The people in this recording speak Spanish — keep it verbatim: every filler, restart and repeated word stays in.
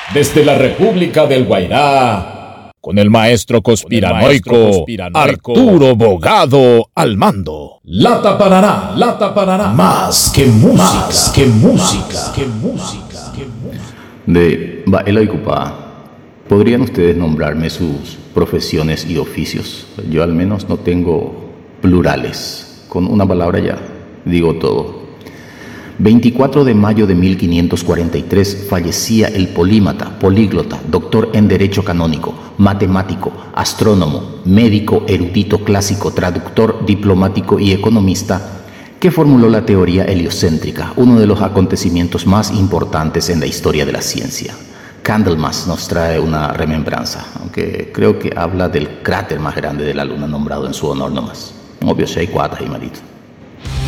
Desde la República del Guairá, con el maestro conspiranoico Arturo Bogado al mando. Lata Paraná, Lata Paraná. Más que música, más que música, que música, que música. De Baela y Cupá, ¿podrían ustedes nombrarme sus profesiones y oficios? Yo al menos no tengo plurales. Con una palabra ya digo todo. veinticuatro de mayo de mil quinientos cuarenta y tres fallecía el polímata, políglota, doctor en Derecho Canónico, matemático, astrónomo, médico, erudito clásico, traductor, diplomático y economista, que formuló la teoría heliocéntrica, uno de los acontecimientos más importantes en la historia de la ciencia. Candlemas nos trae una remembranza, aunque creo que habla del cráter más grande de la Luna nombrado en su honor nomás. Obvio, si hay cuatas y malito.